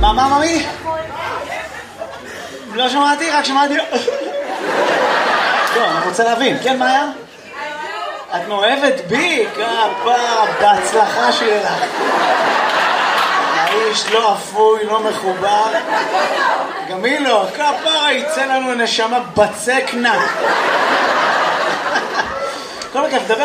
מה, ממי? לא שמעתי, רק שמעתי... טוב, אני רוצה להבין. כן, מה היה? את מאוהבת בי? כפרה, בהצלחה שלך. האיש לא אפוי, לא מחובר. גם היא לא. כפרה, יצא לנו נשמה בצק נק. כל הכיף, דבר.